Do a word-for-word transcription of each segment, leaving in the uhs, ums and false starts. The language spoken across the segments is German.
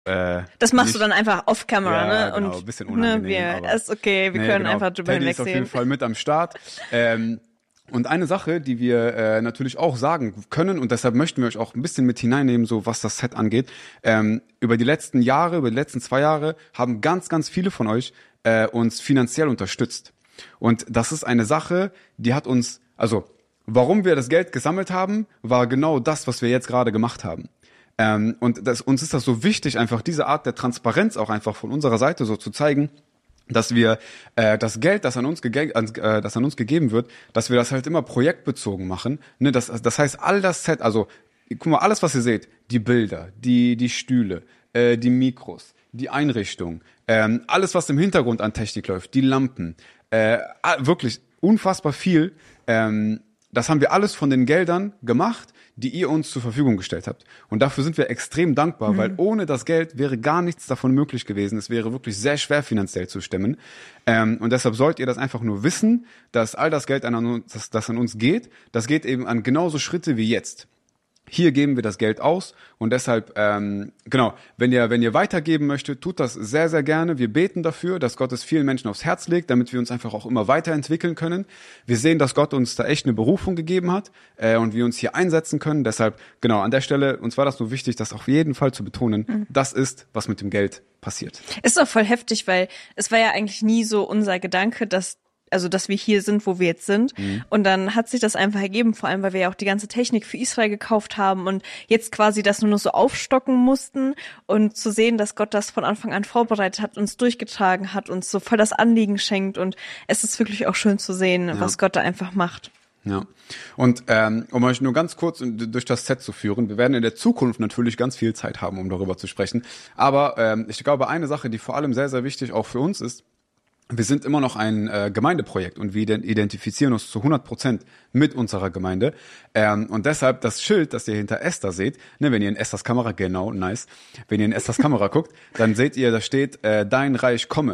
Äh, das machst nicht, du dann einfach off-camera, ja, ne? Genau, und ein bisschen unangenehm. Ne, wir, aber, ist okay, wir nee, können genau. einfach drüber Teddy ist auf jeden hinwegsehen. Fall mit am Start. Ähm, und eine Sache, die wir äh, natürlich auch sagen können, und deshalb möchten wir euch auch ein bisschen mit hineinnehmen, so was das Set angeht. Ähm, über die letzten Jahre, über die letzten zwei Jahre haben ganz, ganz viele von euch äh, uns finanziell unterstützt. Und das ist eine Sache, die hat uns, also warum wir das Geld gesammelt haben, war genau das, was wir jetzt gerade gemacht haben. Ähm, und das, uns ist das so wichtig, einfach diese Art der Transparenz auch einfach von unserer Seite so zu zeigen, dass wir äh, das Geld, das an uns gege- an, äh, das an uns gegeben wird, dass wir das halt immer projektbezogen machen. Ne, das, das heißt, all das Set, also guck mal, alles, was ihr seht, die Bilder, die die Stühle, äh, die Mikros, die Einrichtung, ähm, alles, was im Hintergrund an Technik läuft, die Lampen, äh, wirklich unfassbar viel. Ähm, das haben wir alles von den Geldern gemacht, die ihr uns zur Verfügung gestellt habt. Und dafür sind wir extrem dankbar, mhm. weil ohne das Geld wäre gar nichts davon möglich gewesen. Es wäre wirklich sehr schwer finanziell zu stemmen. Ähm, und deshalb sollt ihr das einfach nur wissen, dass all das Geld, an uns, das, das an uns geht, das geht eben an genauso Schritte wie jetzt. Hier geben wir das Geld aus und deshalb, ähm, genau, wenn ihr wenn ihr weitergeben möchtet, tut das sehr, sehr gerne. Wir beten dafür, dass Gott es vielen Menschen aufs Herz legt, damit wir uns einfach auch immer weiterentwickeln können. Wir sehen, dass Gott uns da echt eine Berufung gegeben hat äh, und wir uns hier einsetzen können. Deshalb, genau, an der Stelle, uns war das nur wichtig, das auf jeden Fall zu betonen. Mhm. Das ist, was mit dem Geld passiert. Ist doch voll heftig, weil es war ja eigentlich nie so unser Gedanke, dass also dass wir hier sind, wo wir jetzt sind. Mhm. Und dann hat sich das einfach ergeben, vor allem, weil wir ja auch die ganze Technik für Israel gekauft haben und jetzt quasi das nur noch so aufstocken mussten und zu sehen, dass Gott das von Anfang an vorbereitet hat, uns durchgetragen hat, uns so voll das Anliegen schenkt und es ist wirklich auch schön zu sehen, ja. was Gott da einfach macht. Ja, und ähm, um euch nur ganz kurz durch das Set zu führen, wir werden in der Zukunft natürlich ganz viel Zeit haben, um darüber zu sprechen, aber ähm, ich glaube, eine Sache, die vor allem sehr, sehr wichtig auch für uns ist, wir sind immer noch ein äh, Gemeindeprojekt und wir identifizieren uns zu hundert Prozent mit unserer Gemeinde. Ähm, und deshalb das Schild, das ihr hinter Esther seht, ne, wenn ihr in Esthers Kamera, genau, nice, wenn ihr in Esthers Kamera guckt, dann seht ihr, da steht, äh, dein Reich komme.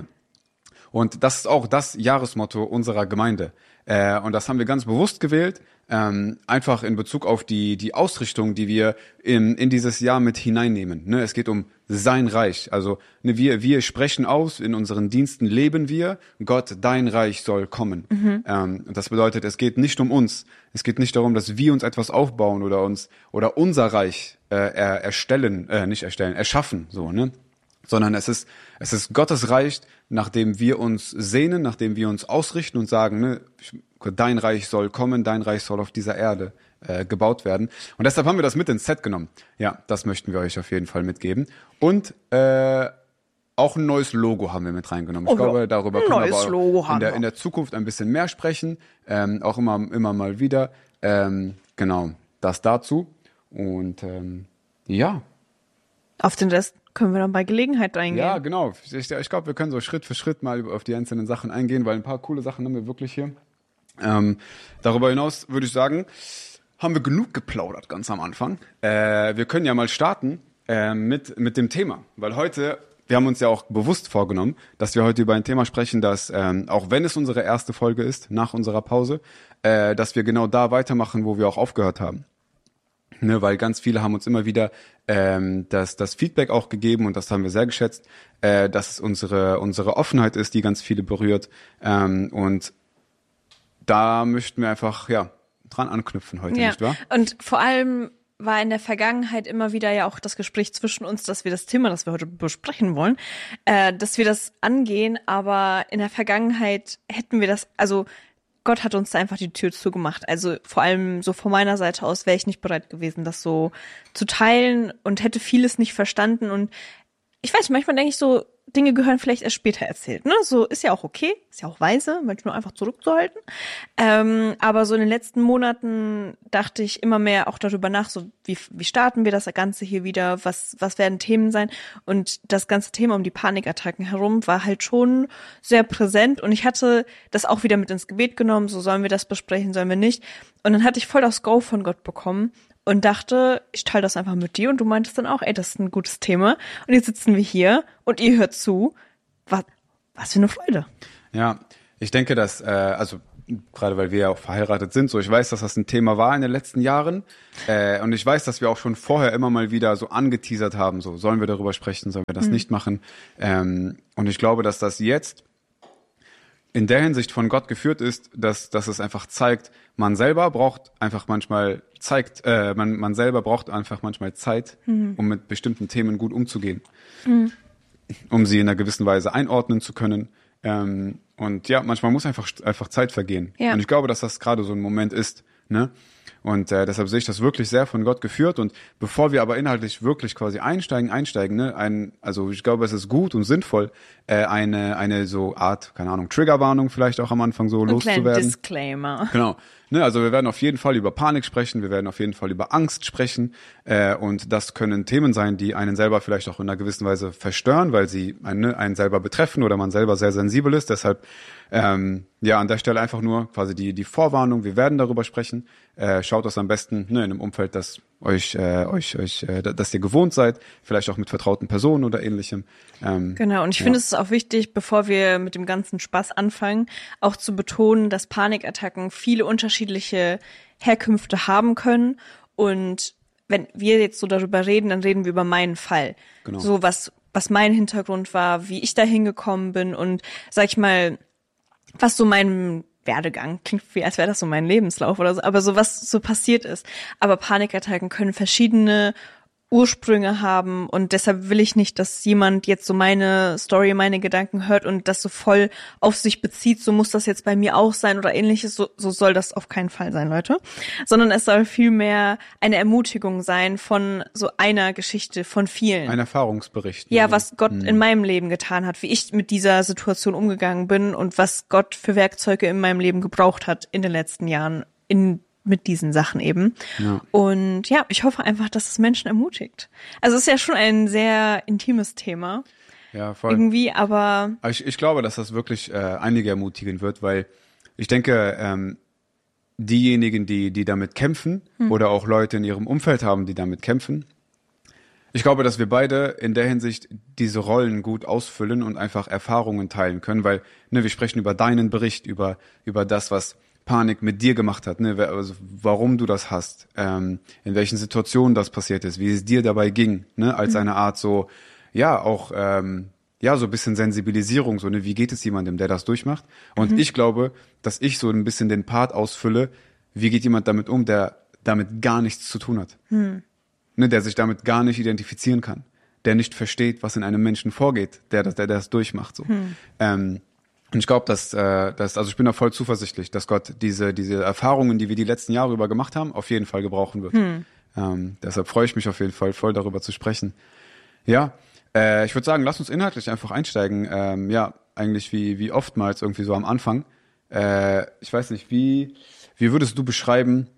Und das ist auch das Jahresmotto unserer Gemeinde. Äh, und das haben wir ganz bewusst gewählt, ähm, einfach in Bezug auf die die Ausrichtung, die wir in in dieses Jahr mit hineinnehmen. Ne, es geht um sein Reich. Also ne, wir wir sprechen aus, in unseren Diensten leben wir, Gott, dein Reich soll kommen. Mhm. Ähm, und das bedeutet, es geht nicht um uns. Es geht nicht darum, dass wir uns etwas aufbauen oder uns oder unser Reich äh, er, erstellen, äh, nicht erstellen, erschaffen, so, ne? Sondern es ist es ist Gottes Reich, nach dem wir uns sehnen, nach dem wir uns ausrichten und sagen, ne, dein Reich soll kommen, dein Reich soll auf dieser Erde äh, gebaut werden. Und deshalb haben wir das mit ins Set genommen. Ja, das möchten wir euch auf jeden Fall mitgeben. Und äh, auch ein neues Logo haben wir mit reingenommen. Ich oh, glaube, darüber können wir aber Logo in der, in der Zukunft ein bisschen mehr sprechen. Ähm, auch immer, immer mal wieder. Ähm, genau, das dazu. Und ähm, ja. Auf den Rest können wir dann bei Gelegenheit eingehen. Ja, genau. Ich, ich glaube, wir können so Schritt für Schritt mal auf die einzelnen Sachen eingehen, weil ein paar coole Sachen haben wir wirklich hier. Ähm, darüber hinaus würde ich sagen, haben wir genug geplaudert ganz am Anfang. Äh, wir können ja mal starten äh, mit mit dem Thema, weil heute, wir haben uns ja auch bewusst vorgenommen, dass wir heute über ein Thema sprechen, das, ähm, auch wenn es unsere erste Folge ist, nach unserer Pause, äh, dass wir genau da weitermachen, wo wir auch aufgehört haben. Ne, weil ganz viele haben uns immer wieder ähm, das, das Feedback auch gegeben und das haben wir sehr geschätzt, äh, dass es unsere unsere Offenheit ist, die ganz viele berührt. Ähm, und da möchten wir einfach ja dran anknüpfen heute, ja. nicht wahr? Und vor allem war in der Vergangenheit immer wieder ja auch das Gespräch zwischen uns, dass wir das Thema, das wir heute besprechen wollen, äh, dass wir das angehen, aber in der Vergangenheit hätten wir das, also Gott hat uns da einfach die Tür zugemacht. Also vor allem so von meiner Seite aus wäre ich nicht bereit gewesen, das so zu teilen und hätte vieles nicht verstanden. Und ich weiß, manchmal denke ich so, Dinge gehören vielleicht erst später erzählt. Ne? So ist ja auch okay, ist ja auch weise, manchmal einfach zurückzuhalten. Ähm, aber so in den letzten Monaten dachte ich immer mehr auch darüber nach, so wie, wie starten wir das Ganze hier wieder, was, was werden Themen sein? Und das ganze Thema um die Panikattacken herum war halt schon sehr präsent und ich hatte das auch wieder mit ins Gebet genommen, so sollen wir das besprechen, sollen wir nicht. Und dann hatte ich voll das Go von Gott bekommen und dachte, ich teile das einfach mit dir und du meintest dann auch, ey, das ist ein gutes Thema. Und jetzt sitzen wir hier und ihr hört zu. Was, was für eine Freude. Ja, ich denke, dass, äh, also gerade weil wir ja auch verheiratet sind, so ich weiß, dass das ein Thema war in den letzten Jahren äh, und ich weiß, dass wir auch schon vorher immer mal wieder so angeteasert haben, so sollen wir darüber sprechen, sollen wir das mhm. nicht machen ähm, und ich glaube, dass das jetzt in der Hinsicht von Gott geführt ist, dass, dass es einfach zeigt, man selber braucht einfach manchmal zeigt, äh, man, man selber braucht einfach manchmal Zeit, mhm. um mit bestimmten Themen gut umzugehen, mhm. um sie in einer gewissen Weise einordnen zu können. Ähm, und ja, manchmal muss einfach einfach Zeit vergehen. Ja. Und ich glaube, dass das gerade so ein Moment ist, ne? Und äh, deshalb sehe ich das wirklich sehr von Gott geführt. Und bevor wir aber inhaltlich wirklich quasi einsteigen, einsteigen, ne, ein, also ich glaube, es ist gut und sinnvoll, äh, eine eine so Art, keine Ahnung, Triggerwarnung vielleicht auch am Anfang so ein loszuwerden. Disclaimer. Genau. Ne, also wir werden auf jeden Fall über Panik sprechen, wir werden auf jeden Fall über Angst sprechen äh, und das können Themen sein, die einen selber vielleicht auch in einer gewissen Weise verstören, weil sie einen, ne, einen selber betreffen oder man selber sehr sensibel ist. Deshalb ähm, ja an der Stelle einfach nur quasi die die Vorwarnung. Wir werden darüber sprechen. Äh, schaut das am besten ne, in einem Umfeld, das euch äh, euch euch äh, dass ihr gewohnt seid, vielleicht auch mit vertrauten Personen oder ähnlichem. Ähm, genau. Und ich ja. finde, es ist auch wichtig, bevor wir mit dem ganzen Spaß anfangen, auch zu betonen, dass Panikattacken viele unterschiedliche Herkünfte haben können. Und wenn wir jetzt so darüber reden, dann reden wir über meinen Fall. Genau. So was, was mein Hintergrund war, wie ich da hingekommen bin und, sag ich mal, was so mein Werdegang klingt, wie als wäre das so mein Lebenslauf oder so, aber so was so passiert ist. Aber Panikattacken können verschiedene Ursprünge haben und deshalb will ich nicht, dass jemand jetzt so meine Story, meine Gedanken hört und das so voll auf sich bezieht, so muss das jetzt bei mir auch sein oder ähnliches, so, so soll das auf keinen Fall sein, Leute, sondern es soll vielmehr eine Ermutigung sein von so einer Geschichte, von vielen. Ein Erfahrungsbericht. Ja, was Gott hm. in meinem Leben getan hat, wie ich mit dieser Situation umgegangen bin und was Gott für Werkzeuge in meinem Leben gebraucht hat in den letzten Jahren, in mit diesen Sachen eben. Ja. Und ja, ich hoffe einfach, dass es Menschen ermutigt. Also es ist ja schon ein sehr intimes Thema. Ja, voll. Irgendwie, aber... aber ich, ich glaube, dass das wirklich äh, einige ermutigen wird, weil ich denke, ähm, diejenigen, die die damit kämpfen hm. oder auch Leute in ihrem Umfeld haben, die damit kämpfen, ich glaube, dass wir beide in der Hinsicht diese Rollen gut ausfüllen und einfach Erfahrungen teilen können, weil ne, wir sprechen über deinen Bericht, über über das, was Panik mit dir gemacht hat, ne, also warum du das hast, ähm, in welchen Situationen das passiert ist, wie es dir dabei ging, ne, als mhm. eine Art so, ja, auch, ähm, ja, so ein bisschen Sensibilisierung, so, ne, wie geht es jemandem, der das durchmacht? Und mhm. ich glaube, dass ich so ein bisschen den Part ausfülle, wie geht jemand damit um, der damit gar nichts zu tun hat, mhm. ne, der sich damit gar nicht identifizieren kann, der nicht versteht, was in einem Menschen vorgeht, der das, der, der das durchmacht, so. Mhm. Ähm, Und ich glaube, dass, äh, dass, also ich bin da voll zuversichtlich, dass Gott diese diese Erfahrungen, die wir die letzten Jahre über gemacht haben, auf jeden Fall gebrauchen wird. Hm. Ähm, deshalb freue ich mich auf jeden Fall voll darüber zu sprechen. Ja, äh, ich würde sagen, lass uns inhaltlich einfach einsteigen. Ähm, ja, eigentlich wie wie oftmals irgendwie so am Anfang. Äh, ich weiß nicht, wie wie würdest du beschreiben,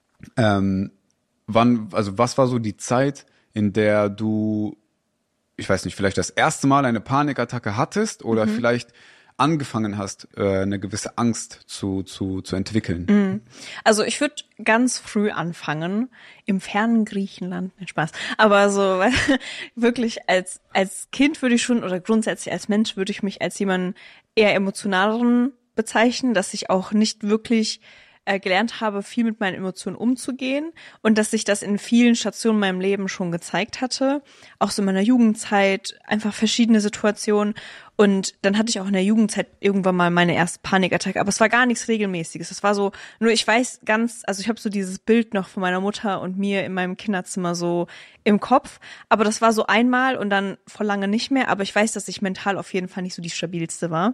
ähm, wann, also was war so die Zeit, in der du, ich weiß nicht, vielleicht das erste Mal eine Panikattacke hattest oder mhm. vielleicht angefangen hast, äh, eine gewisse Angst zu zu zu entwickeln? Also ich würde ganz früh anfangen, im fernen Griechenland, nicht Spaß, aber so wirklich als als Kind würde ich schon, oder grundsätzlich als Mensch würde ich mich als jemanden eher emotionaleren bezeichnen, dass ich auch nicht wirklich äh, gelernt habe, viel mit meinen Emotionen umzugehen und dass sich das in vielen Stationen in meinem Leben schon gezeigt hatte, auch so in meiner Jugendzeit, einfach verschiedene Situationen. Und dann hatte ich auch in der Jugendzeit irgendwann mal meine erste Panikattacke, aber es war gar nichts Regelmäßiges. Es war so, nur ich weiß ganz, also ich habe so dieses Bild noch von meiner Mutter und mir in meinem Kinderzimmer so im Kopf, aber das war so einmal und dann vor lange nicht mehr, aber ich weiß, dass ich mental auf jeden Fall nicht so die stabilste war.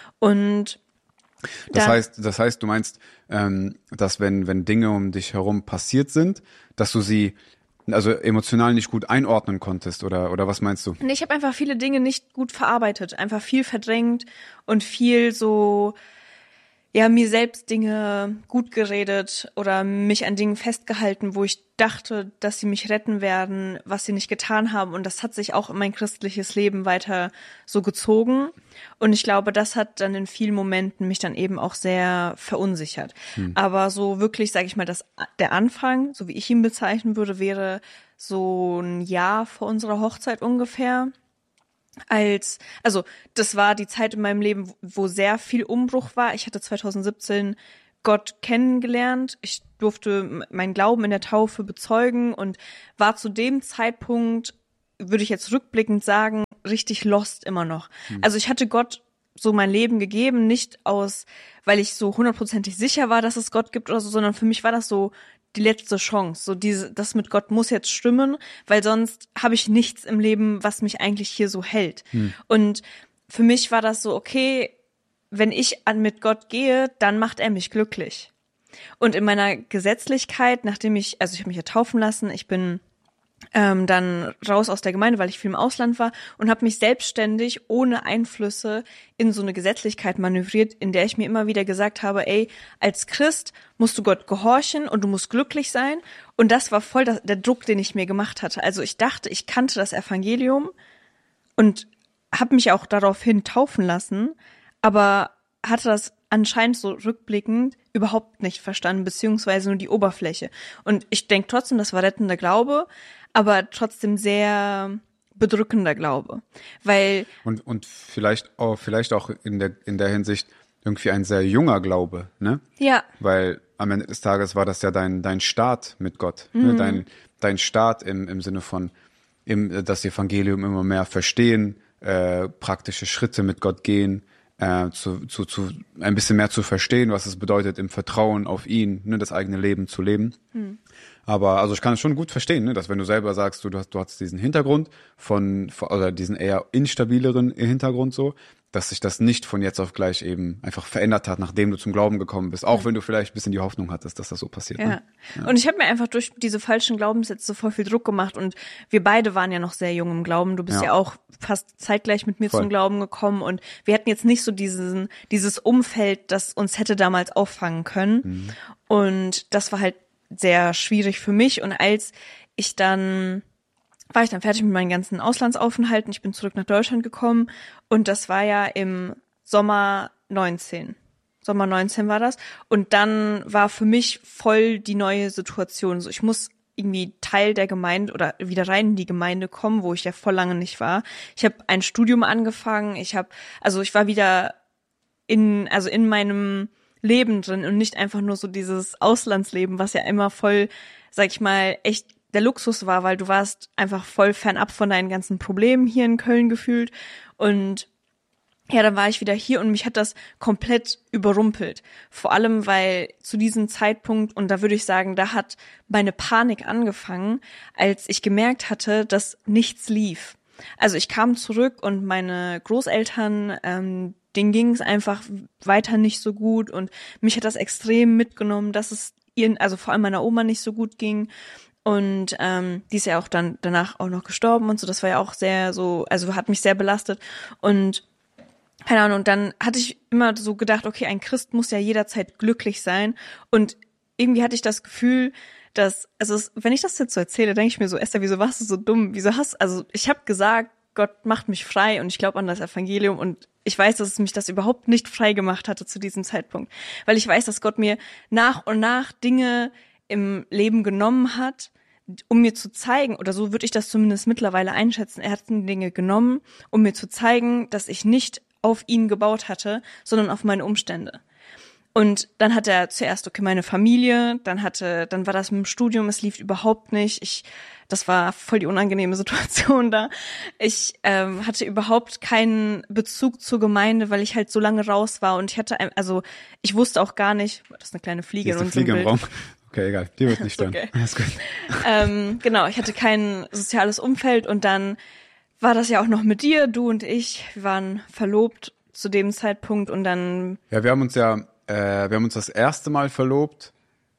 Und das dann, heißt, das heißt, du meinst, ähm, dass wenn wenn Dinge um dich herum passiert sind, dass du sie also emotional nicht gut einordnen konntest, oder oder was meinst du? Nee, ich habe einfach viele Dinge nicht gut verarbeitet, einfach viel verdrängt und viel so, ja, mir selbst Dinge gut geredet oder mich an Dingen festgehalten, wo ich dachte, dass sie mich retten werden, was sie nicht getan haben, und das hat sich auch in mein christliches Leben weiter so gezogen und ich glaube, das hat dann in vielen Momenten mich dann eben auch sehr verunsichert. Hm. Aber so wirklich, sage ich mal, das, der Anfang, so wie ich ihn bezeichnen würde, wäre so ein Jahr vor unserer Hochzeit ungefähr. als, also das war die Zeit in meinem Leben, wo sehr viel Umbruch war. Ich hatte zwanzig siebzehn Gott kennengelernt. Ich durfte meinen Glauben in der Taufe bezeugen und war zu dem Zeitpunkt, würde ich jetzt rückblickend sagen, richtig lost immer noch. Hm. Also ich hatte Gott so mein Leben gegeben, nicht aus, weil ich so hundertprozentig sicher war, dass es Gott gibt oder so, sondern für mich war das so die letzte Chance. So diese, das mit Gott muss jetzt stimmen, weil sonst habe ich nichts im Leben, was mich eigentlich hier so hält. Hm. Und für mich war das so, okay, wenn ich an mit Gott gehe, dann macht er mich glücklich. Und in meiner Gesetzlichkeit, nachdem ich, also ich habe mich ja taufen lassen, ich bin ähm, dann raus aus der Gemeinde, weil ich viel im Ausland war und habe mich selbstständig ohne Einflüsse in so eine Gesetzlichkeit manövriert, in der ich mir immer wieder gesagt habe, ey, als Christ musst du Gott gehorchen und du musst glücklich sein. Und das war voll das, der Druck, den ich mir gemacht hatte. Also ich dachte, ich kannte das Evangelium und habe mich auch daraufhin taufen lassen, aber hatte das anscheinend so rückblickend überhaupt nicht verstanden, beziehungsweise nur die Oberfläche. Und ich denke trotzdem, das war rettender Glaube, aber trotzdem sehr bedrückender Glaube, weil und und vielleicht auch vielleicht auch in der in der Hinsicht irgendwie ein sehr junger Glaube, ne? Ja. Weil am Ende des Tages war das ja dein dein Start mit Gott, mhm. ne? Dein dein Start im im Sinne von im das Evangelium immer mehr verstehen, äh, praktische Schritte mit Gott gehen. Äh, zu, zu, zu ein bisschen mehr zu verstehen, was es bedeutet, im Vertrauen auf ihn, ne, das eigene Leben zu leben. Hm. Aber also ich kann es schon gut verstehen, ne, dass wenn du selber sagst, du, du hast, du hast diesen Hintergrund von, oder diesen eher instabileren Hintergrund so, dass sich das nicht von jetzt auf gleich eben einfach verändert hat, nachdem du zum Glauben gekommen bist, auch ja. wenn du vielleicht ein bisschen die Hoffnung hattest, dass das so passiert. Ja. Ne? Ja. Und ich habe mir einfach durch diese falschen Glaubenssätze voll viel Druck gemacht und wir beide waren ja noch sehr jung im Glauben. Du bist ja, ja auch fast zeitgleich mit mir voll. Zum Glauben gekommen und wir hatten jetzt nicht so diesen dieses Umfeld, das uns hätte damals auffangen können. Mhm. Und das war halt sehr schwierig für mich. Und als ich dann war ich dann fertig mit meinen ganzen Auslandsaufenthalten. Ich bin zurück nach Deutschland gekommen und das war ja im Sommer neunzehn. Sommer neunzehn war das. Und dann war für mich voll die neue Situation. So, ich muss irgendwie Teil der Gemeinde oder wieder rein in die Gemeinde kommen, wo ich ja voll lange nicht war. Ich habe ein Studium angefangen. Ich habe, also ich war wieder in, also in meinem Leben drin und nicht einfach nur so dieses Auslandsleben, was ja immer voll, sag ich mal, echt der Luxus war, weil du warst einfach voll fernab von deinen ganzen Problemen hier in Köln gefühlt und ja, dann war ich wieder hier und mich hat das komplett überrumpelt. Vor allem, weil zu diesem Zeitpunkt, und da würde ich sagen, da hat meine Panik angefangen, als ich gemerkt hatte, dass nichts lief. Also ich kam zurück und meine Großeltern, ähm, denen ging es einfach weiter nicht so gut und mich hat das extrem mitgenommen, dass es ihren, also vor allem meiner Oma nicht so gut ging. Und ähm, die ist ja auch dann danach auch noch gestorben und so. Das war ja auch sehr so, also hat mich sehr belastet. Und keine Ahnung, und dann hatte ich immer so gedacht, okay, ein Christ muss ja jederzeit glücklich sein. Und irgendwie hatte ich das Gefühl, dass, also es, wenn ich das jetzt so erzähle, denke ich mir so, Esther, wieso warst du so dumm? Wieso hast, also ich habe gesagt, Gott macht mich frei und ich glaube an das Evangelium und ich weiß, dass es mich das überhaupt nicht frei gemacht hatte zu diesem Zeitpunkt. Weil ich weiß, dass Gott mir nach und nach Dinge im Leben genommen hat, um mir zu zeigen, oder so würde ich das zumindest mittlerweile einschätzen, er hat Dinge genommen, um mir zu zeigen, dass ich nicht auf ihn gebaut hatte, sondern auf meine Umstände. Und dann hat er zuerst, okay, meine Familie, dann hatte, dann war das mit dem Studium, es lief überhaupt nicht. Ich, das war voll die unangenehme Situation da. Ich ähm, hatte überhaupt keinen Bezug zur Gemeinde, weil ich halt so lange raus war und ich hatte, also ich wusste auch gar nicht, das ist eine kleine Fliege in unserem Fliege Bild. Im Raum. Okay, egal, die wird nicht stören. Okay. Alles gut. Ähm, genau, ich hatte kein soziales Umfeld und dann war das ja auch noch mit dir, du und ich, wir waren verlobt zu dem Zeitpunkt und dann... Ja, wir haben uns ja, äh, wir haben uns das erste Mal verlobt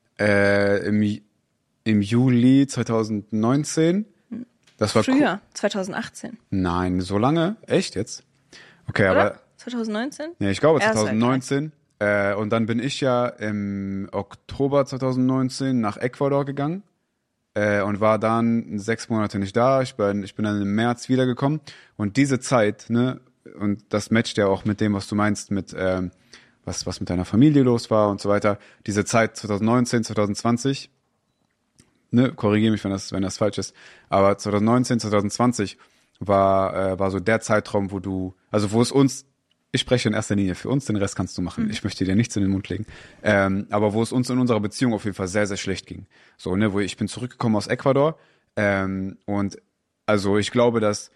äh, im, im Juli zwanzig neunzehn. Das war früher, zwanzig achtzehn. Nein, so lange? Echt jetzt? Okay, Oder? aber... zwanzig neunzehn? Nee, ich glaube zwanzig neunzehn. Äh, und dann bin ich ja im Oktober zwanzig neunzehn nach Ecuador gegangen äh, und war dann sechs Monate nicht da. Ich bin, ich bin dann im März wiedergekommen. Und diese Zeit, ne, und das matcht ja auch mit dem, was du meinst, mit ähm, was, was mit deiner Familie los war und so weiter. Diese Zeit zwanzig neunzehn, zwanzig zwanzig, ne, korrigiere mich, wenn das, wenn das falsch ist, aber zwanzig neunzehn, zwanzig zwanzig war, äh, war so der Zeitraum, wo du, also wo es uns, ich spreche in erster Linie für uns, den Rest kannst du machen. Mhm. Ich möchte dir nichts in den Mund legen. Ähm, aber wo es uns in unserer Beziehung auf jeden Fall sehr, sehr schlecht ging. So, ne, wo ich bin zurückgekommen aus Ecuador ähm, und also ich glaube, dass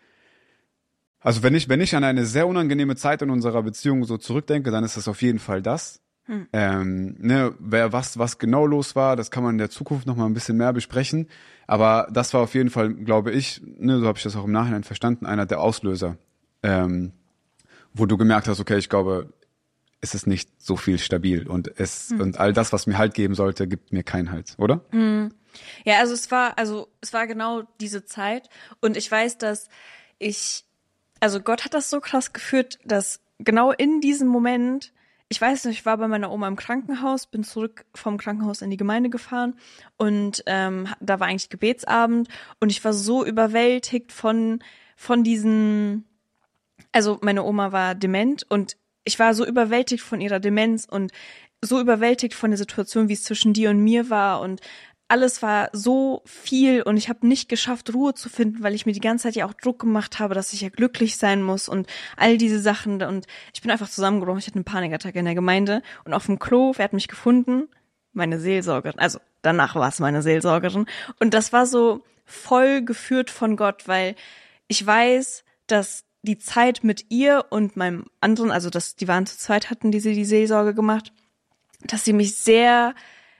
Also wenn ich, wenn ich an eine sehr unangenehme Zeit in unserer Beziehung so zurückdenke, dann ist das auf jeden Fall das. Hm. Ähm, ne, wer was, was genau los war, das kann man in der Zukunft noch mal ein bisschen mehr besprechen. Aber das war auf jeden Fall, glaube ich, ne, so habe ich das auch im Nachhinein verstanden, einer der Auslöser, ähm, wo du gemerkt hast, okay, ich glaube, es ist nicht so viel stabil und es hm. und all das, was mir Halt geben sollte, gibt mir keinen Halt, oder? Hm. Ja, also es war, also es war genau diese Zeit und ich weiß, dass ich Also Gott hat das so krass geführt, dass genau in diesem Moment, ich weiß nicht, ich war bei meiner Oma im Krankenhaus, bin zurück vom Krankenhaus in die Gemeinde gefahren und ähm, da war eigentlich Gebetsabend und ich war so überwältigt von von diesen, also meine Oma war dement und ich war so überwältigt von ihrer Demenz und so überwältigt von der Situation, wie es zwischen dir und mir war und alles war so viel und ich habe nicht geschafft, Ruhe zu finden, weil ich mir die ganze Zeit ja auch Druck gemacht habe, dass ich ja glücklich sein muss und all diese Sachen. Und ich bin einfach zusammengebrochen. Ich hatte eine Panikattacke in der Gemeinde und auf dem Klo, wer hat mich gefunden? Meine Seelsorgerin. Also danach war es meine Seelsorgerin. Und das war so voll geführt von Gott, weil ich weiß, dass die Zeit mit ihr und meinem anderen, also dass die waren zu zweit, hatten die sie die Seelsorge gemacht, dass sie mich sehr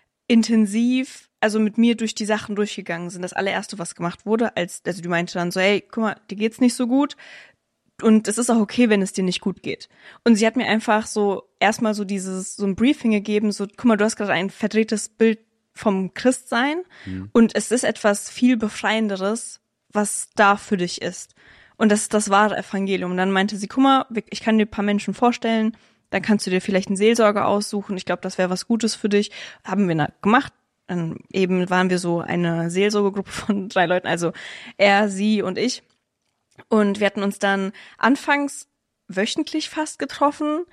intensiv, also mit mir durch die Sachen durchgegangen sind. Das allererste, was gemacht wurde, als, also die meinte dann so, hey, guck mal, dir geht's nicht so gut und es ist auch okay, wenn es dir nicht gut geht. Und sie hat mir einfach so erstmal so dieses, so ein Briefing gegeben, so, guck mal, du hast gerade ein verdrehtes Bild vom Christsein mhm. und es ist etwas viel Befreienderes, was da für dich ist. Und das ist das wahre Evangelium. Und dann meinte sie, guck mal, ich kann dir ein paar Menschen vorstellen, dann kannst du dir vielleicht einen Seelsorger aussuchen. Ich glaube, das wäre was Gutes für dich. Haben wir gemacht. Dann eben waren wir so eine Seelsorgegruppe von drei Leuten, also er, sie und ich. Und wir hatten uns dann anfangs wöchentlich fast getroffen,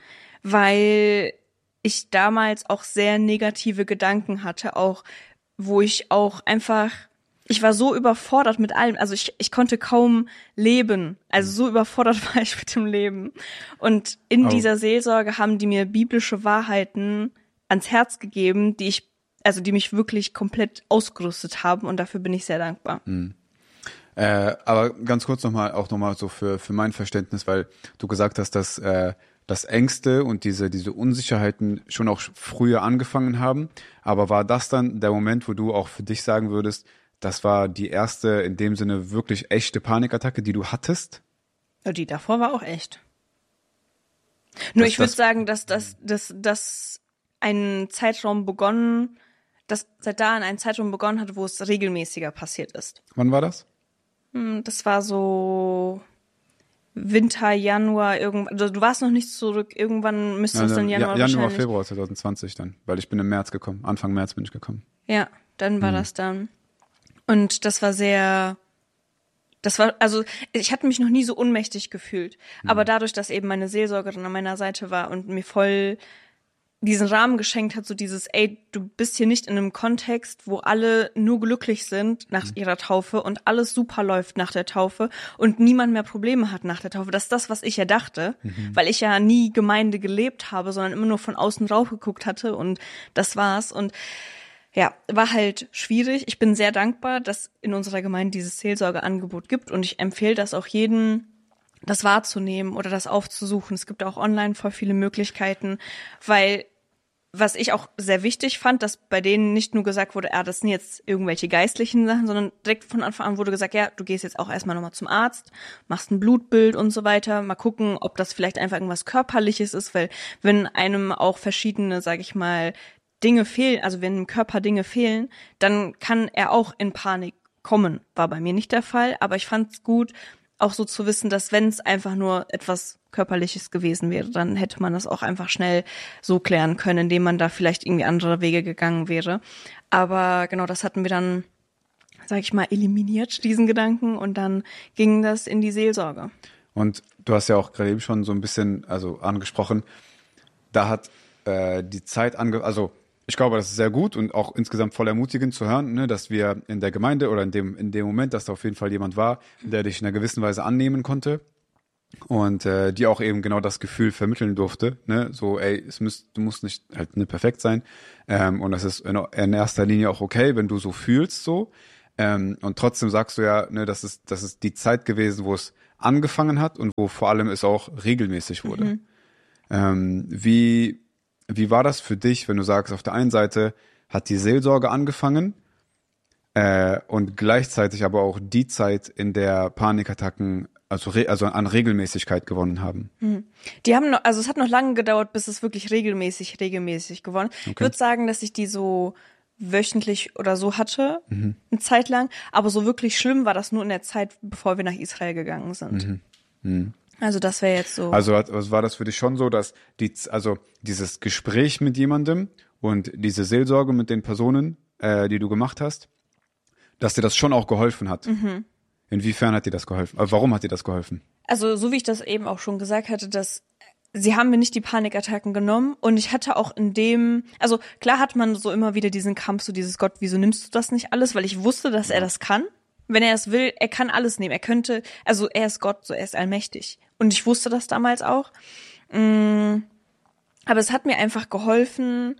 weil ich damals auch sehr negative Gedanken hatte, auch wo ich auch einfach, ich war so überfordert mit allem, also ich, ich konnte kaum leben, also so überfordert war ich mit dem Leben. Und in oh. dieser Seelsorge haben die mir biblische Wahrheiten ans Herz gegeben, die ich also die mich wirklich komplett ausgerüstet haben und dafür bin ich sehr dankbar. Mhm. Äh, aber ganz kurz nochmal, auch nochmal so für für mein Verständnis, weil du gesagt hast, dass äh, das Ängste und diese diese Unsicherheiten schon auch früher angefangen haben, aber war das dann der Moment, wo du auch für dich sagen würdest, das war die erste in dem Sinne wirklich echte Panikattacke, die du hattest? Ja, die davor war auch echt. Nur das, ich würde sagen, dass das dass das ein Zeitraum begonnen dass seit da an einen Zeitraum begonnen hat, wo es regelmäßiger passiert ist. Wann war das? Das war so Winter, Januar, irgendwann, also du warst noch nicht zurück, irgendwann müsste es ja, dann Januar ja, Januar, wahrscheinlich. Februar zwanzig zwanzig dann, weil ich bin im März gekommen, Anfang März bin ich gekommen. Ja, dann war mhm. das dann. Und das war sehr, das war, also ich hatte mich noch nie so ohnmächtig gefühlt, mhm. aber dadurch, dass eben meine Seelsorgerin an meiner Seite war und mir voll diesen Rahmen geschenkt hat, so dieses, ey, du bist hier nicht in einem Kontext, wo alle nur glücklich sind nach mhm. ihrer Taufe und alles super läuft nach der Taufe und niemand mehr Probleme hat nach der Taufe. Das ist das, was ich ja dachte, mhm. weil ich ja nie Gemeinde gelebt habe, sondern immer nur von außen rauf geguckt hatte und das war's. Und ja, war halt schwierig. Ich bin sehr dankbar, dass in unserer Gemeinde dieses Seelsorgeangebot gibt und ich empfehle das auch jedem, das wahrzunehmen oder das aufzusuchen. Es gibt auch online voll viele Möglichkeiten, weil was ich auch sehr wichtig fand, dass bei denen nicht nur gesagt wurde, ja, das sind jetzt irgendwelche geistlichen Sachen, sondern direkt von Anfang an wurde gesagt, ja, du gehst jetzt auch erstmal nochmal zum Arzt, machst ein Blutbild und so weiter, mal gucken, ob das vielleicht einfach irgendwas Körperliches ist, weil wenn einem auch verschiedene, sag ich mal, Dinge fehlen, also wenn im Körper Dinge fehlen, dann kann er auch in Panik kommen. War bei mir nicht der Fall, aber ich fand es gut, auch so zu wissen, dass wenn es einfach nur etwas Körperliches gewesen wäre, dann hätte man das auch einfach schnell so klären können, indem man da vielleicht irgendwie andere Wege gegangen wäre. Aber genau, das hatten wir dann, sag ich mal, eliminiert, diesen Gedanken, und dann ging das in die Seelsorge. Und du hast ja auch gerade eben schon so ein bisschen also angesprochen, da hat äh, die Zeit ange... Also ich glaube, das ist sehr gut und auch insgesamt voll ermutigend zu hören, ne, dass wir in der Gemeinde oder in dem, in dem Moment, dass da auf jeden Fall jemand war, der dich in einer gewissen Weise annehmen konnte und äh, die auch eben genau das Gefühl vermitteln durfte, ne, so, ey, es müsst, du musst nicht halt ne, perfekt sein ähm, und das ist in, in erster Linie auch okay, wenn du so fühlst, so ähm, und trotzdem sagst du ja, ne, das ist, das ist die Zeit gewesen, wo es angefangen hat und wo vor allem es auch regelmäßig wurde. Mhm. Ähm, wie Wie war das für dich, wenn du sagst, auf der einen Seite hat die Seelsorge angefangen äh, und gleichzeitig aber auch die Zeit, in der Panikattacken also, re- also an Regelmäßigkeit gewonnen haben? Hm. Die haben noch, also es hat noch lange gedauert, bis es wirklich regelmäßig, regelmäßig gewonnen. Okay. Ich würde sagen, dass ich die so wöchentlich oder so hatte, mhm. eine Zeit lang. Aber so wirklich schlimm war das nur in der Zeit, bevor wir nach Israel gegangen sind. Mhm. Mhm. Also das wäre jetzt so. Also, also war das für dich schon so, dass die, also dieses Gespräch mit jemandem und diese Seelsorge mit den Personen, äh, die du gemacht hast, dass dir das schon auch geholfen hat? Mhm. Inwiefern hat dir das geholfen? Also warum hat dir das geholfen? Also so wie ich das eben auch schon gesagt hatte, dass sie haben mir nicht die Panikattacken genommen und ich hatte auch in dem, also klar hat man so immer wieder diesen Kampf, so dieses Gott, wieso nimmst du das nicht alles? Weil ich wusste, dass er das kann. Wenn er es will, er kann alles nehmen. Er könnte, also er ist Gott, so er ist allmächtig. Und ich wusste das damals auch. Aber es hat mir einfach geholfen,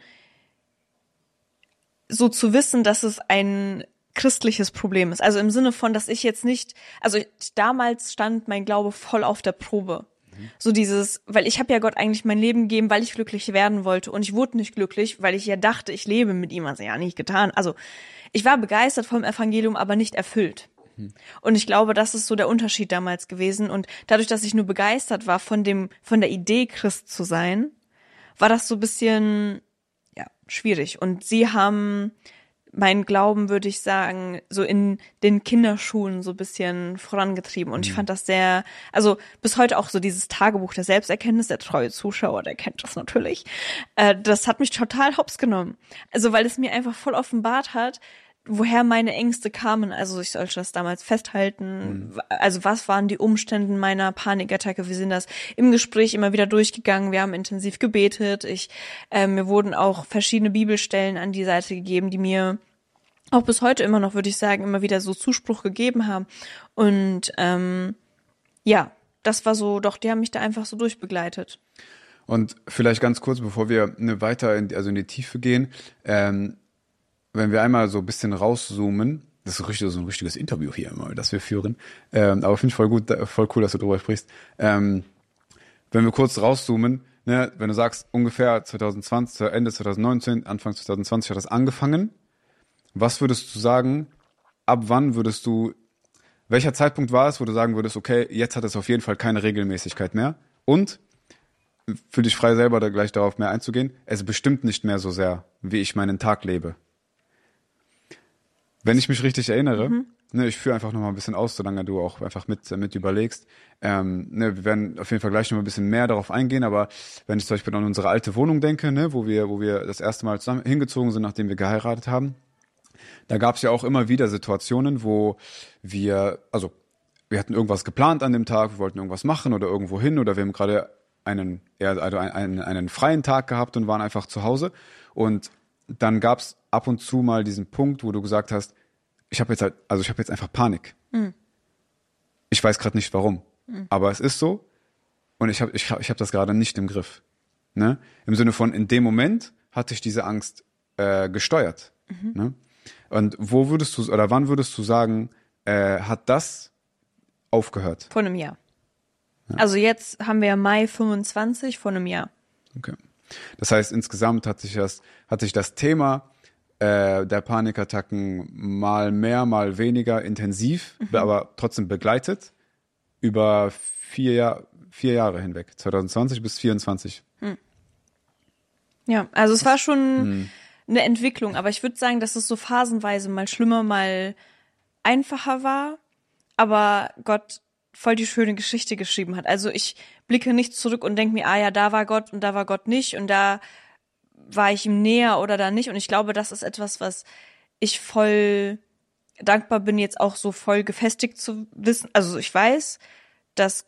so zu wissen, dass es ein christliches Problem ist. Also im Sinne von, dass ich jetzt nicht, also ich, damals stand mein Glaube voll auf der Probe. Mhm. So dieses, weil ich habe ja Gott eigentlich mein Leben gegeben, weil ich glücklich werden wollte. Und ich wurde nicht glücklich, weil ich ja dachte, ich lebe mit ihm. Also ja, nicht getan. Also ich war begeistert vom Evangelium, aber nicht erfüllt. Mhm. Und ich glaube, das ist so der Unterschied damals gewesen. Und dadurch, dass ich nur begeistert war von dem, von der Idee, Christ zu sein, war das so ein bisschen, ja, schwierig. Und sie haben meinen Glauben, würde ich sagen, so in den Kinderschuhen so ein bisschen vorangetrieben. Und mhm. ich fand das sehr, also bis heute auch so dieses Tagebuch der Selbsterkenntnis, der treue Zuschauer, der kennt das natürlich. Äh, das hat mich total hops genommen. Also weil es mir einfach voll offenbart hat, woher meine Ängste kamen. Also ich sollte das damals festhalten. Mhm. Also was waren die Umstände meiner Panikattacke? Wir sind das im Gespräch immer wieder durchgegangen. Wir haben intensiv gebetet. Ich, äh, mir wurden auch verschiedene Bibelstellen an die Seite gegeben, die mir auch bis heute immer noch, würde ich sagen, immer wieder so Zuspruch gegeben haben. Und ähm, ja, das war so, doch, die haben mich da einfach so durchbegleitet. Und vielleicht ganz kurz, bevor wir ne, weiter in, also in die Tiefe gehen, ähm, wenn wir einmal so ein bisschen rauszoomen, das ist richtig, so ein richtiges Interview hier immer, das wir führen, ähm, aber finde ich voll gut, voll cool, dass du darüber sprichst. Ähm, wenn wir kurz rauszoomen, ne, wenn du sagst, ungefähr zwanzig zwanzig, Ende zwanzig neunzehn, Anfang zwanzig zwanzig hat das angefangen, was würdest du sagen, ab wann würdest du, welcher Zeitpunkt war es, wo du sagen würdest, okay, jetzt hat es auf jeden Fall keine Regelmäßigkeit mehr und, fühl dich frei selber da gleich darauf mehr einzugehen, es bestimmt nicht mehr so sehr, wie ich meinen Tag lebe. Wenn ich mich richtig erinnere, mhm. ne, ich führe einfach noch mal ein bisschen aus, solange du auch einfach mit mit überlegst. Ähm, ne, wir werden auf jeden Fall gleich noch mal ein bisschen mehr darauf eingehen, aber wenn ich zum Beispiel an unsere alte Wohnung denke, ne, wo wir wo wir das erste Mal zusammen hingezogen sind, nachdem wir geheiratet haben, da gab es ja auch immer wieder Situationen, wo wir, also wir hatten irgendwas geplant an dem Tag, wir wollten irgendwas machen oder irgendwo hin oder wir haben gerade einen, eher, also einen, einen freien Tag gehabt und waren einfach zu Hause und dann gab es ab und zu mal diesen Punkt, wo du gesagt hast, ich habe jetzt halt, also ich habe jetzt einfach Panik. Mhm. Ich weiß gerade nicht warum, mhm. aber es ist so und ich habe ich, ich hab das gerade nicht im Griff. Ne? Im Sinne von, in dem Moment hatte ich diese Angst äh, gesteuert. Mhm. Ne? Und wo würdest du, oder wann würdest du sagen, äh, hat das aufgehört? Vor einem Jahr. Ja. Also jetzt haben wir Mai fünfundzwanzig, vor einem Jahr. Okay. Das heißt, insgesamt hat sich das, hat sich das Thema äh, der Panikattacken mal mehr, mal weniger intensiv, mhm. aber trotzdem begleitet über vier, Jahr, vier Jahre hinweg, zwanzig zwanzig bis vierundzwanzig. Hm. Ja, also es war schon hm. eine Entwicklung, aber ich würde sagen, dass es so phasenweise mal schlimmer, mal einfacher war, aber Gott voll die schöne Geschichte geschrieben hat. Also ich blicke nicht zurück und denke mir, ah ja, da war Gott und da war Gott nicht und da war ich ihm näher oder da nicht. Und ich glaube, das ist etwas, was ich voll dankbar bin, jetzt auch so voll gefestigt zu wissen. Also ich weiß, dass Gott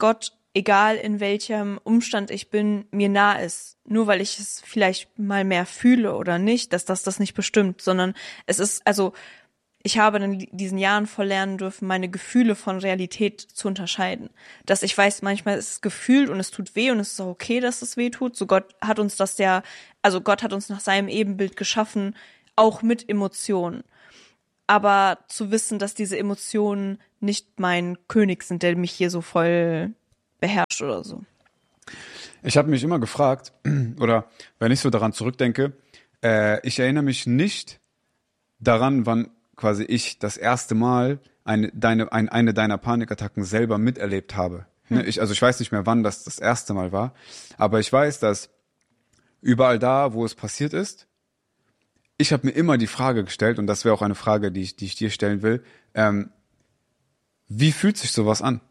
egal in welchem Umstand ich bin, mir nah ist. Nur weil ich es vielleicht mal mehr fühle oder nicht, dass das das nicht bestimmt, sondern es ist, also ich habe in diesen Jahren voll lernen dürfen, meine Gefühle von Realität zu unterscheiden. Dass ich weiß, manchmal ist es gefühlt und es tut weh und es ist auch okay, dass es weh tut. So Gott hat uns das ja, also Gott hat uns nach seinem Ebenbild geschaffen, auch mit Emotionen. Aber zu wissen, dass diese Emotionen nicht mein König sind, der mich hier so voll beherrscht oder so. Ich habe mich immer gefragt, oder wenn ich so daran zurückdenke, äh, ich erinnere mich nicht daran, wann quasi ich das erste Mal eine, deine, ein, eine deiner Panikattacken selber miterlebt habe. Hm. Ne? Ich, also ich weiß nicht mehr, wann das das erste Mal war, aber ich weiß, dass überall da, wo es passiert ist, ich habe mir immer die Frage gestellt, und das wäre auch eine Frage, die ich, die ich dir stellen will, ähm, wie fühlt sich sowas an?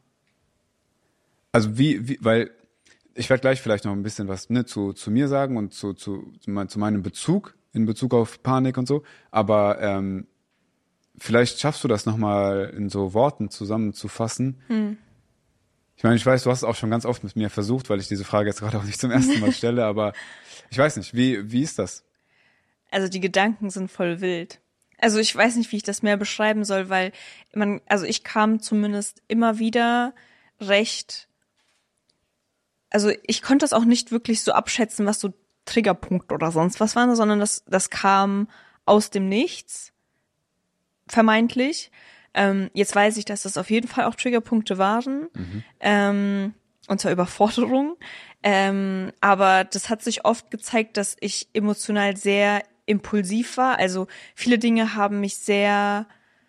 Also wie, wie weil ich werde gleich vielleicht noch ein bisschen was ne, zu, zu mir sagen und zu, zu, zu, mein, zu meinem Bezug in Bezug auf Panik und so, aber ähm, vielleicht schaffst du das nochmal in so Worten zusammenzufassen. Hm. Ich meine, ich weiß, du hast es auch schon ganz oft mit mir versucht, weil ich diese Frage jetzt gerade auch nicht zum ersten Mal stelle, aber ich weiß nicht, wie, wie ist das? Also die Gedanken sind voll wild. Also ich weiß nicht, wie ich das mehr beschreiben soll, weil man, also ich kam zumindest immer wieder recht, also ich konnte das auch nicht wirklich so abschätzen, was so Triggerpunkt oder sonst was waren, sondern das, das kam aus dem Nichts, vermeintlich. Ähm, jetzt weiß ich, dass das auf jeden Fall auch Triggerpunkte waren, mhm. ähm, und zwar Überforderung. Ähm, aber das hat sich oft gezeigt, dass ich emotional sehr impulsiv war. Also viele Dinge haben mich sehr,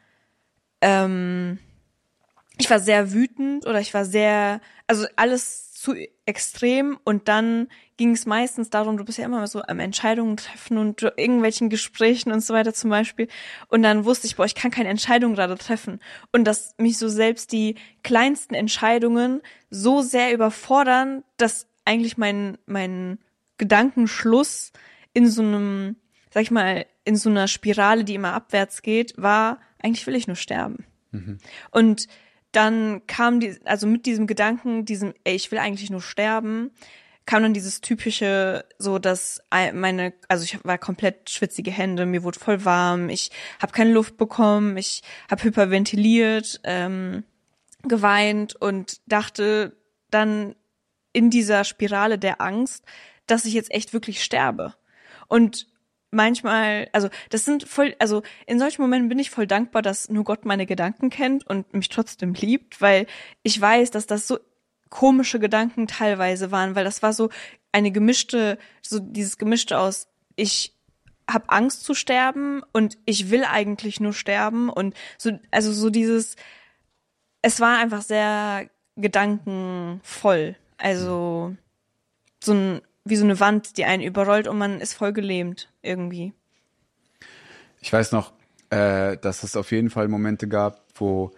ähm, ich war sehr wütend oder ich war sehr, also alles zu extrem, und dann ging es meistens darum, du bist ja immer so am Entscheidungen treffen und irgendwelchen Gesprächen und so weiter zum Beispiel, und dann wusste ich, boah, ich kann keine Entscheidung gerade treffen, und dass mich so selbst die kleinsten Entscheidungen so sehr überfordern, dass eigentlich mein mein Gedankenschluss in so einem, sag ich mal, in so einer Spirale, die immer abwärts geht, war, eigentlich will ich nur sterben. Mhm. Und dann kam die, also mit diesem Gedanken, diesem, ey, ich will eigentlich nur sterben, kam dann dieses typische, so dass meine, also ich war komplett schwitzige Hände, mir wurde voll warm, ich habe keine Luft bekommen, ich habe hyperventiliert, ähm, geweint und dachte dann in dieser Spirale der Angst, dass ich jetzt echt wirklich sterbe. Und manchmal, also das sind voll, also in solchen Momenten bin ich voll dankbar, dass nur Gott meine Gedanken kennt und mich trotzdem liebt, weil ich weiß, dass das so komische Gedanken teilweise waren, weil das war so eine gemischte, so dieses Gemischte aus, ich habe Angst zu sterben und ich will eigentlich nur sterben, und so, also so dieses, es war einfach sehr gedankenvoll, also so ein, wie so eine Wand, die einen überrollt, und man ist voll gelähmt irgendwie. Ich weiß noch, äh, dass es auf jeden Fall Momente gab, wo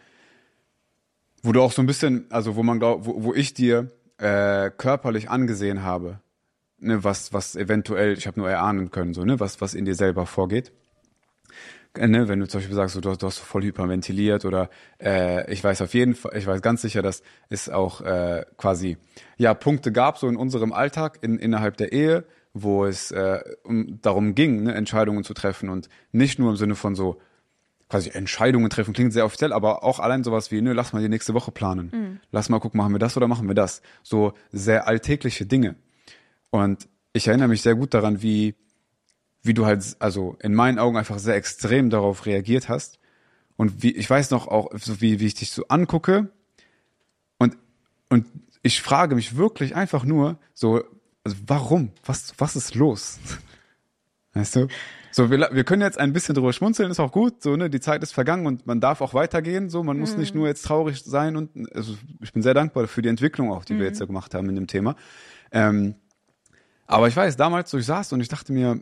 wo du auch so ein bisschen, also wo man glaub, wo, wo ich dir äh, körperlich angesehen habe, ne, was was eventuell, ich habe nur erahnen können, so ne, was was in dir selber vorgeht. Äh, ne, wenn du zum Beispiel sagst, so, du, hast, du hast voll hyperventiliert, oder äh, ich weiß auf jeden Fall, ich weiß ganz sicher, dass es auch äh, quasi ja Punkte gab so in unserem Alltag in, innerhalb der Ehe, wo es äh, um, darum ging, ne, Entscheidungen zu treffen, und nicht nur im Sinne von so quasi Entscheidungen treffen, klingt sehr offiziell, aber auch allein sowas wie, ne, lass mal die nächste Woche planen. Mhm. Lass mal gucken, machen wir das oder machen wir das? So sehr alltägliche Dinge. Und ich erinnere mich sehr gut daran, wie wie du halt, also in meinen Augen einfach sehr extrem darauf reagiert hast. Und wie, ich weiß noch auch, so wie, wie ich dich so angucke, und, und ich frage mich wirklich einfach nur so, also warum? Was, was ist los? Weißt du? So, wir, wir können jetzt ein bisschen drüber schmunzeln, ist auch gut, so, ne, die Zeit ist vergangen und man darf auch weitergehen, so, man mhm. muss nicht nur jetzt traurig sein, und, also, ich bin sehr dankbar für die Entwicklung auch, die mhm. wir jetzt so gemacht haben in dem Thema. Ähm, aber ich weiß, damals, so, ich saß und ich dachte mir,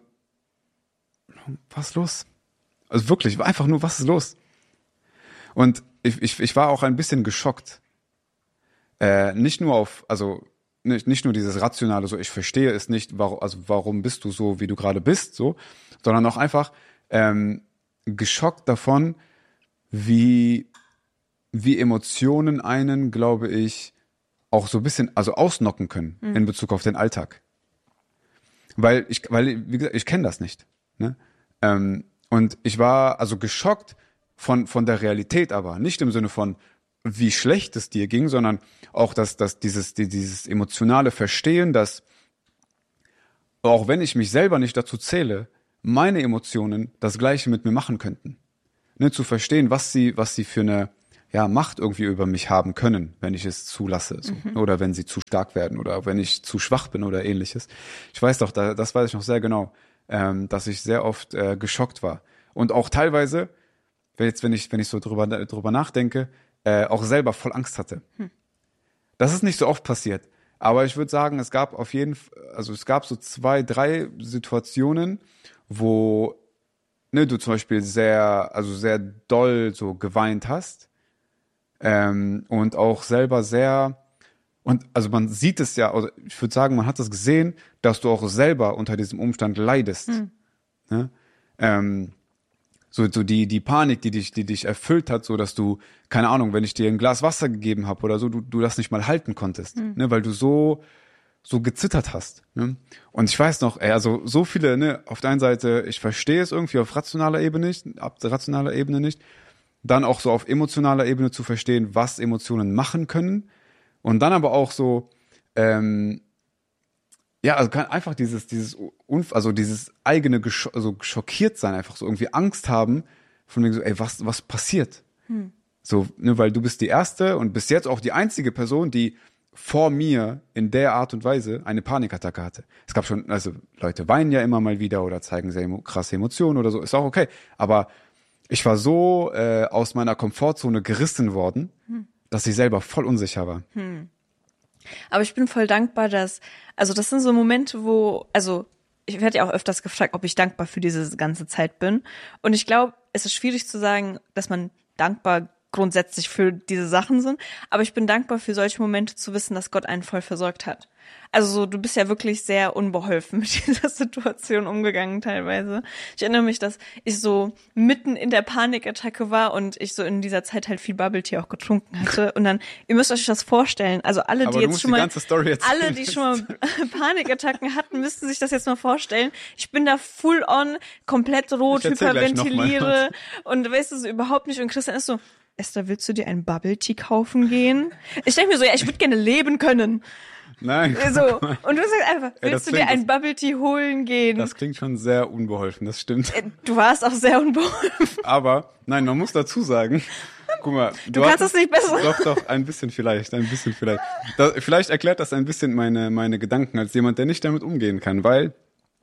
was ist los? Also wirklich, einfach nur, was ist los? Und ich, ich, ich war auch ein bisschen geschockt. Äh, nicht nur auf, also nicht, nicht nur dieses Rationale, so ich verstehe es nicht, warum, also warum bist du so, wie du gerade bist, so, sondern auch einfach ähm, geschockt davon, wie, wie Emotionen einen, glaube ich, auch so ein bisschen, also ausnocken können mhm. in Bezug auf den Alltag. Weil ich, weil, wie gesagt, ich kenne das nicht. Ne? Ähm, und ich war also geschockt von, von der Realität, aber nicht im Sinne von, wie schlecht es dir ging, sondern auch, dass, dass dieses, die, dieses emotionale Verstehen, dass auch wenn ich mich selber nicht dazu zähle, meine Emotionen das Gleiche mit mir machen könnten. Ne, zu verstehen, was sie, was sie für eine ja, Macht irgendwie über mich haben können, wenn ich es zulasse, so. Mhm. Oder wenn sie zu stark werden oder wenn ich zu schwach bin oder ähnliches. Ich weiß doch, da, das weiß ich noch sehr genau, ähm, dass ich sehr oft äh, geschockt war. Und auch teilweise, wenn jetzt, wenn ich, wenn ich so drüber, drüber nachdenke, äh, auch selber voll Angst hatte. Hm. Das ist nicht so oft passiert. Aber ich würde sagen, es gab auf jeden Fall, also es gab so zwei, drei Situationen, wo ne, du zum Beispiel sehr, also sehr doll so geweint hast ähm, und auch selber sehr, und also man sieht es ja, also ich würde sagen, man hat das gesehen, dass du auch selber unter diesem Umstand leidest. Hm. Ne? Ähm, so, so die, die Panik, die dich, die dich erfüllt hat, so dass du, keine Ahnung, wenn ich dir ein Glas Wasser gegeben habe oder so, du, du das nicht mal halten konntest, mhm. ne, weil du so, so gezittert hast. Ne? Und ich weiß noch, ey, also so viele, ne, auf der einen Seite, ich verstehe es irgendwie auf rationaler Ebene nicht, auf rationaler Ebene nicht, dann auch so auf emotionaler Ebene zu verstehen, was Emotionen machen können und dann aber auch so, ähm, ja, also kann einfach dieses, dieses, also dieses eigene, gesch- also schockiert sein, einfach so irgendwie Angst haben, von wegen so, ey, was, was passiert? Hm. So, ne, weil du bist die erste und bis jetzt auch die einzige Person, die vor mir in der Art und Weise eine Panikattacke hatte. Es gab schon, also Leute weinen ja immer mal wieder oder zeigen sehr emo- krasse Emotionen oder so, ist auch okay. Aber ich war so äh, aus meiner Komfortzone gerissen worden, hm. dass ich selber voll unsicher war. Hm. Aber ich bin voll dankbar, dass, also das sind so Momente, wo, also ich werde ja auch öfters gefragt, ob ich dankbar für diese ganze Zeit bin. Und ich glaube, es ist schwierig zu sagen, dass man dankbar grundsätzlich für diese Sachen sind. Aber ich bin dankbar für solche Momente zu wissen, dass Gott einen voll versorgt hat. Also so, du bist ja wirklich sehr unbeholfen mit dieser Situation umgegangen teilweise. Ich erinnere mich, dass ich so mitten in der Panikattacke war und ich so in dieser Zeit halt viel Bubble Tea auch getrunken hatte. Und dann, ihr müsst euch das vorstellen, also alle, Aber die jetzt schon mal, alle, die schon mal Panikattacken hatten, müssten sich das jetzt mal vorstellen. Ich bin da full on, komplett rot, hyperventiliere und weißt du, so überhaupt nicht. Und Christian ist so, Esther, willst du dir ein Bubble Tea kaufen gehen? Ich denke mir so, ja, ich würde gerne leben können. Nein. So. Und du sagst einfach, willst ja, du dir ein Bubble Tea holen gehen? Das klingt schon sehr unbeholfen, das stimmt. Du warst auch sehr unbeholfen. Aber, nein, man muss dazu sagen, guck mal. Du, du kannst es nicht besser. Doch, doch, ein bisschen vielleicht, ein bisschen vielleicht. Das, vielleicht erklärt das ein bisschen meine, meine Gedanken als jemand, der nicht damit umgehen kann, weil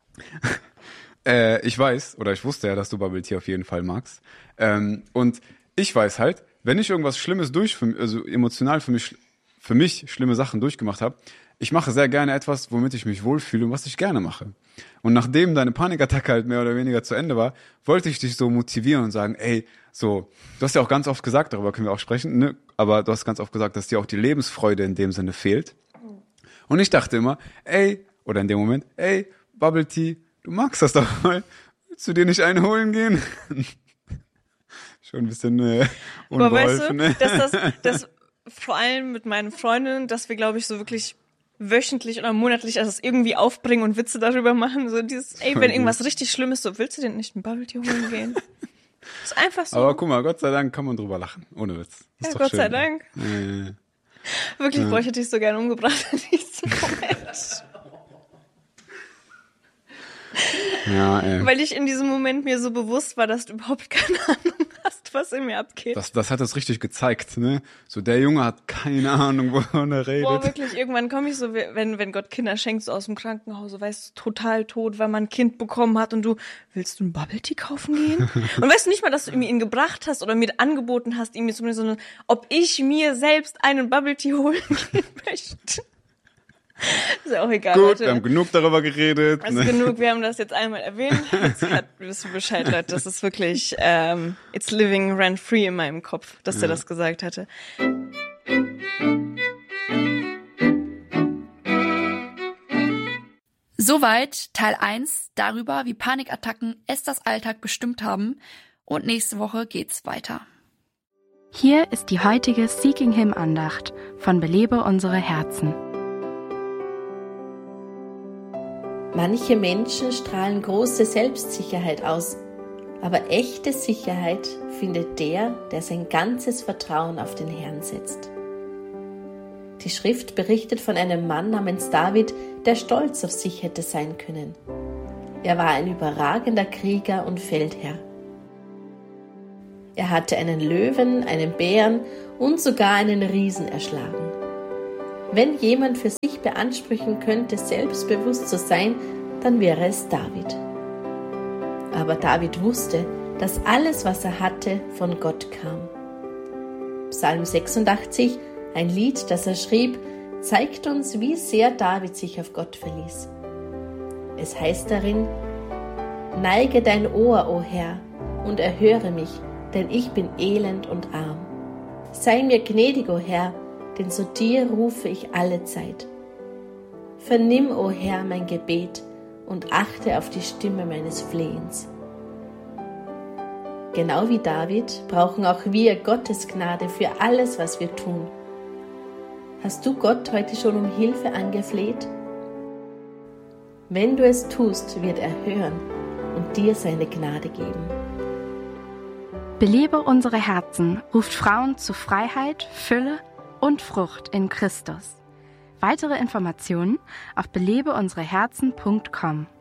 äh, ich weiß, oder ich wusste ja, dass du Bubble Tea auf jeden Fall magst. Ähm, und ich weiß halt, wenn ich irgendwas Schlimmes durch, für, also emotional für mich, für mich schlimme Sachen durchgemacht habe, ich mache sehr gerne etwas, womit ich mich wohlfühle und was ich gerne mache. Und nachdem deine Panikattacke halt mehr oder weniger zu Ende war, wollte ich dich so motivieren und sagen, ey, so, du hast ja auch ganz oft gesagt, darüber können wir auch sprechen, ne? Aber du hast ganz oft gesagt, dass dir auch die Lebensfreude in dem Sinne fehlt. Und ich dachte immer, ey, oder in dem Moment, ey, Bubble Tea, du magst das doch mal. Willst du dir nicht einen holen gehen? Schon ein bisschen äh, unbeholfen. Aber weißt du, ne? dass das, das vor allem mit meinen Freundinnen, dass wir, glaube ich, so wirklich wöchentlich oder monatlich das irgendwie aufbringen und Witze darüber machen. So dieses, ey, wenn irgendwas richtig schlimm ist, so, willst du denn nicht ein Bubble Tea holen gehen? Ist einfach so. Aber guck mal, Gott sei Dank kann man drüber lachen. Ohne Witz. Ja, Gott schön, sei Dank. Äh, Wirklich, ja. Boah, ich hätte dich so gerne umgebracht in diesem Moment. Ja, ey. Weil ich in diesem Moment mir so bewusst war, dass du überhaupt keine Ahnung hast, was in mir abgeht. Das, das hat es richtig gezeigt, ne? So, der Junge hat keine Ahnung, wovon er redet. Boah, wirklich, irgendwann komme ich so, wenn, wenn Gott Kinder schenkt, so aus dem Krankenhaus, weißt du, total tot, weil man ein Kind bekommen hat und du, willst du ein Bubble Tea kaufen gehen? Und weißt du nicht mal, dass du mir ihn gebracht hast oder mir angeboten hast, ihm mir zumindest, sondern ob ich mir selbst einen Bubble Tea holen gehen möchte. Ist ja auch egal, Gut, Leute. wir haben genug darüber geredet. Das ist genug, wir haben das jetzt einmal erwähnt. Jetzt hat, wisst ihr Bescheid, Leute. Das ist wirklich, ähm, it's living rent free in meinem Kopf, dass ja. der das gesagt hatte. Soweit Teil eins darüber, wie Panikattacken Esthers Alltag bestimmt haben. Und nächste Woche geht's weiter. Hier ist die heutige Seeking Him Andacht von Belebe unsere Herzen. Manche Menschen strahlen große Selbstsicherheit aus, aber echte Sicherheit findet der, der sein ganzes Vertrauen auf den Herrn setzt. Die Schrift berichtet von einem Mann namens David, der stolz auf sich hätte sein können. Er war ein überragender Krieger und Feldherr. Er hatte einen Löwen, einen Bären und sogar einen Riesen erschlagen. Wenn jemand für sich beanspruchen könnte, selbstbewusst zu sein, dann wäre es David. Aber David wusste, dass alles, was er hatte, von Gott kam. Psalm sechsundachtzig, ein Lied, das er schrieb, zeigt uns, wie sehr David sich auf Gott verließ. Es heißt darin: Neige dein Ohr, o Herr, und erhöre mich, denn ich bin elend und arm. Sei mir gnädig, o Herr, denn zu dir rufe ich alle Zeit. Vernimm, o Herr, mein Gebet und achte auf die Stimme meines Flehens. Genau wie David brauchen auch wir Gottes Gnade für alles, was wir tun. Hast du Gott heute schon um Hilfe angefleht? Wenn du es tust, wird er hören und dir seine Gnade geben. Belebe unsere Herzen ruft Frauen zu Freiheit, Fülle und Frucht in Christus. Weitere Informationen auf belebe unsere herzen punkt com.